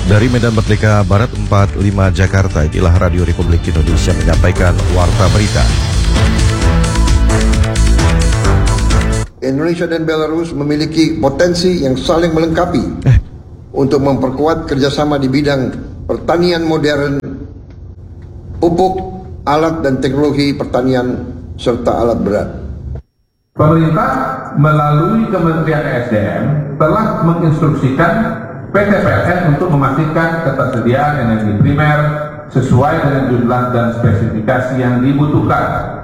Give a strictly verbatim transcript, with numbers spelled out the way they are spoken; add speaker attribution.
Speaker 1: Dari Medan Merdeka Barat empat puluh lima Jakarta, inilah Radio Republik Indonesia menyampaikan Warta Berita.
Speaker 2: Indonesia dan Belarus memiliki potensi yang saling melengkapi eh. untuk memperkuat kerjasama di bidang pertanian modern, pupuk, alat dan teknologi pertanian, serta alat berat.
Speaker 3: Pemerintah melalui Kementerian E S D M telah menginstruksikan P T P L N untuk memastikan ketersediaan energi primer sesuai dengan jumlah dan spesifikasi yang dibutuhkan